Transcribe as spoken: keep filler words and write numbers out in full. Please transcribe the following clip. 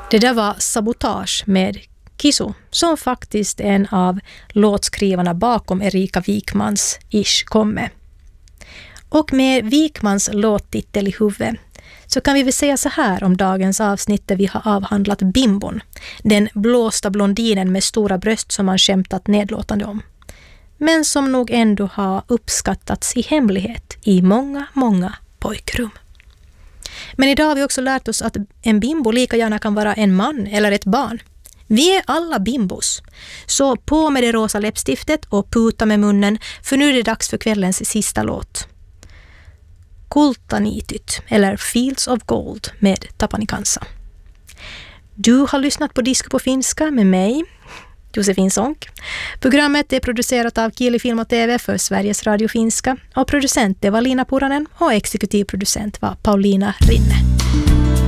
Det där var Sabotage med Kisu, som faktiskt en av låtskrivarna bakom Erika Wikmans Ish komme. Och med Wikmans låttitel i huvudet så kan vi väl säga så här om dagens avsnitt där vi har avhandlat Bimbon, den blåsta blondinen med stora bröst som man skämtat nedlåtande om. Men som nog ändå har uppskattats i hemlighet i många, många pojkrum. Men idag har vi också lärt oss att en bimbo lika gärna kan vara en man eller ett barn. Vi är alla bimbos. Så på med det rosa läppstiftet och puta med munnen, för nu är det dags för kvällens sista låt. Kultaniityt eller Fields of Gold med Tapani Kansa. Du har lyssnat på Disco på finska med mig, Josefin Sonck. Programmet är producerat av Kieli Film och T V för Sveriges Radio Finska och producent det var Lina Puranen och exekutiv producent var Paulina Rinne.